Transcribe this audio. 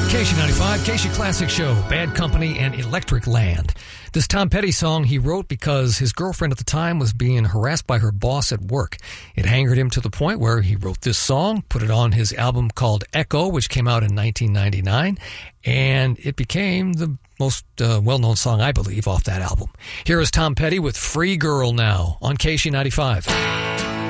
KC95, KC Classic Show, Bad Company, and Electric Land. This Tom Petty song he wrote because his girlfriend at the time was being harassed by her boss at work. It angered him to the point where he wrote this song, put it on his album called Echo, which came out in 1999, and it became the most well-known song, I believe, off that album. Here is Tom Petty with Free Girl now on KC95.